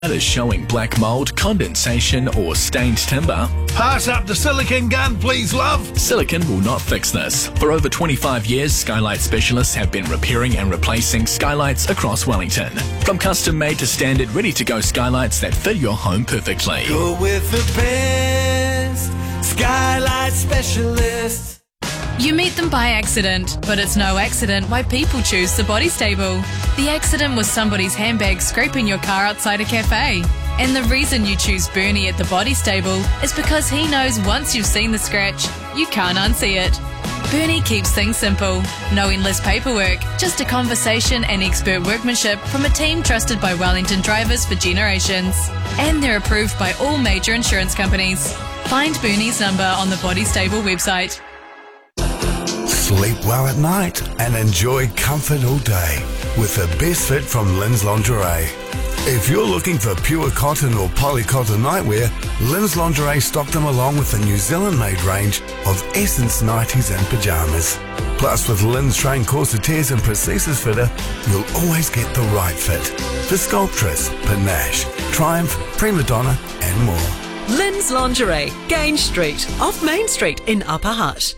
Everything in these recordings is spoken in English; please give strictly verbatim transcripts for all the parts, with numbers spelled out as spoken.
is showing black mould, condensation or stained timber, pass up the silicone gun, please, love. silicone will not fix this. For over twenty-five years, Skylight specialists have been repairing and replacing skylights across Wellington. From custom-made to standard, ready-to-go skylights that fit your home perfectly. Go with the best Skylight specialist. You meet them by accident, but it's no accident why people choose the Body Stable. The accident was somebody's handbag scraping your car outside a cafe. And the reason you choose Bernie at the Body Stable is because he knows once you've seen the scratch, you can't unsee it. Bernie keeps things simple. No endless paperwork, just a conversation and expert workmanship from a team trusted by Wellington drivers for generations. And they're approved by all major insurance companies. Find Bernie's number on the Body Stable website. Sleep well at night and enjoy comfort all day with the best fit from Lynn's Lingerie. If you're looking for pure cotton or polycotton nightwear, Lynn's Lingerie stocked them along with a New Zealand-made range of Essence nighties and pyjamas. Plus, with Lynn's trained corsetiers and prosthesis fitter, you'll always get the right fit for Sculptress, Panache, Triumph, Prima Donna and more. Lynn's Lingerie, Grange Street, off Main Street in Upper Hutt.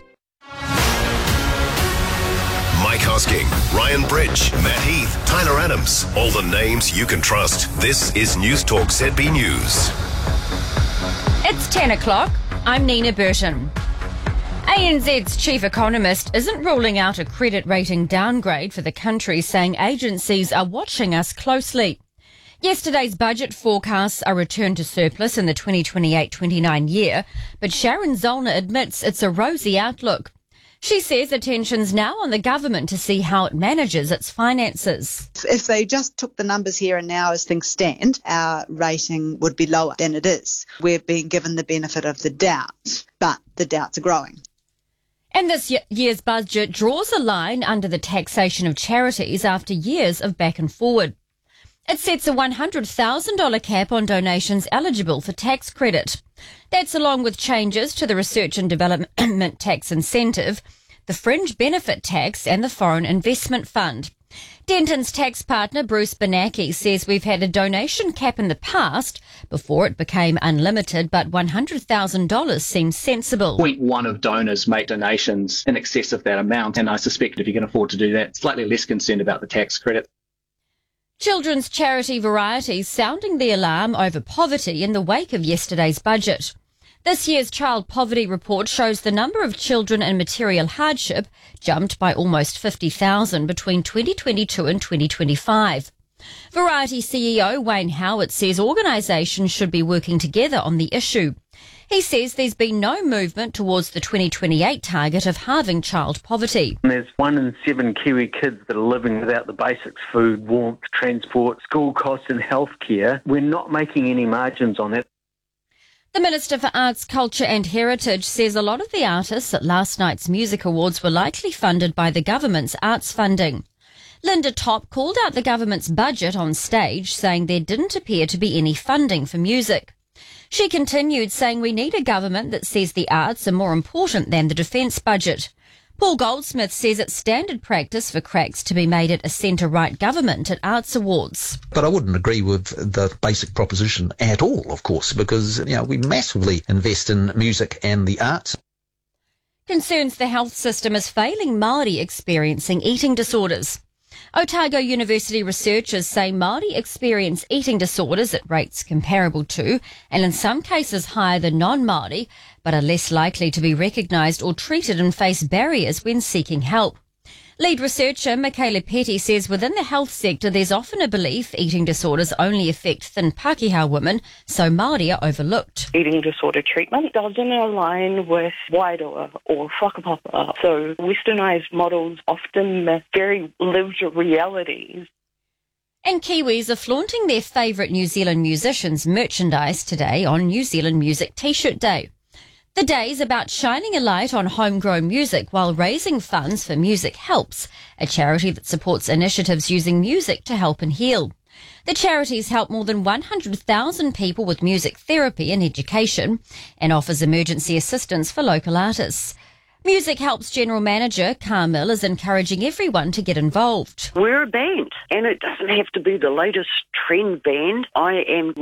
Mike Hosking, Ryan Bridge, Matt Heath, Tyler Adams. All the names you can trust. This is News Talk Z B News. It's ten o'clock. I'm Nina Burton. A N Z's chief economist isn't ruling out a credit rating downgrade for the country, saying agencies are watching us closely. Yesterday's budget forecasts a return to surplus in the twenty twenty-eight twenty-nine year, but Sharon Zollner admits it's a rosy outlook. She says attention's now on the government to see how it manages its finances. If they just took the numbers here and now as things stand, our rating would be lower than it is. We're being given the benefit of the doubt, but the doubts are growing. And this year's budget draws a line under the taxation of charities after years of back and forward. It sets a one hundred thousand dollars cap on donations eligible for tax credit. That's along with changes to the Research and Development Tax Incentive, the Fringe Benefit Tax and the Foreign Investment Fund. Denton's tax partner Bruce Benacki says we've had a donation cap in the past before it became unlimited, but one hundred thousand dollars seems sensible. zero point one of donors make donations in excess of that amount, and I suspect if you can afford to do that, slightly less concerned about the tax credit. Children's charity Variety sounding the alarm over poverty in the wake of yesterday's budget. This year's child poverty report shows the number of children in material hardship jumped by almost fifty thousand between twenty twenty-two and twenty twenty-five. Variety C E O Wayne Howard says organisations should be working together on the issue. He says there's been no movement towards the twenty twenty-eight target of halving child poverty. There's one in seven Kiwi kids that are living without the basics: food, warmth, transport, school costs and healthcare. We're not making any margins on that. The Minister for Arts, Culture and Heritage says a lot of the artists at last night's music awards were likely funded by the government's arts funding. Linda Topp called out the government's budget on stage, saying there didn't appear to be any funding for music. She continued, saying we need a government that says the arts are more important than the defence budget. Paul Goldsmith says it's standard practice for cracks to be made at a centre-right government at arts awards. But I wouldn't agree with the basic proposition at all, of course, because you know we massively invest in music and the arts. Concerns the health system is failing Māori experiencing eating disorders. Otago University researchers say Māori experience eating disorders at rates comparable to, and in some cases higher than non-Māori, but are less likely to be recognised or treated and face barriers when seeking help. Lead researcher Michaela Petty says within the health sector there's often a belief eating disorders only affect thin Pākehā women, so Māori are overlooked. Eating disorder treatment doesn't align with wairoa or whakapapa, so westernised models often miss very lived realities. And Kiwis are flaunting their favourite New Zealand musicians' merchandise today on New Zealand Music T-shirt Day. The day's about shining a light on homegrown music while raising funds for Music Helps, a charity that supports initiatives using music to help and heal. The charities help more than one hundred thousand people with music therapy and education and offers emergency assistance for local artists. Music Help's General Manager, Carmel, is encouraging everyone to get involved. We're a band, and it doesn't have to be the latest trend band. I am